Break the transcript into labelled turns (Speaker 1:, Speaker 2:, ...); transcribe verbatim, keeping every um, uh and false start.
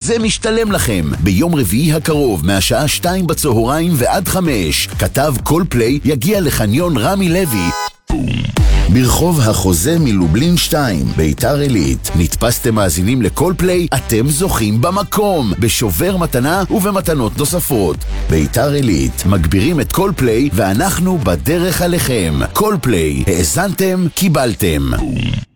Speaker 1: זה משתלם לכם. ביום רביעי הקרוב מהשעה שתיים בצהריים ועד חמש, כתב קולפליי יגיע לחניון רמי לוי ברחוב החוזה מלובלין שתיים, ביתר עילית. נתפסתם מאזינים לקולפליי, אתם זוכים במקום, בשובר מתנה ובמתנות נוספות. ביתר עילית, מגבירים את קולפליי ואנחנו בדרך עליכם. קולפליי, האזנתם, קיבלתם.